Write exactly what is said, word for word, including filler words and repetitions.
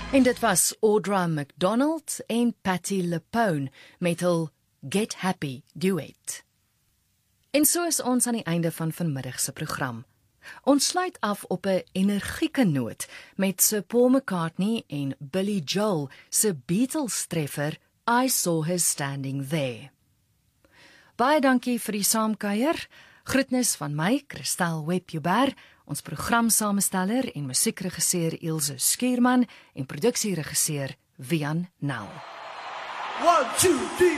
En dit was Audra McDonald en Patti LuPone met hul Get Happy duet. En so is ons aan die einde van vanmiddag se program. Ons sluit af op 'n energieke noot met Sir Paul McCartney en Billy Joel se Beatles treffer I Saw Her Standing There. Baie dankie vir die saamkuier. Groetnis van my, Christel Webjuber, ons programsamesteller en musiekregisseur Ilse Skuurman en produksieregisseur Wian Nel. One, two, three.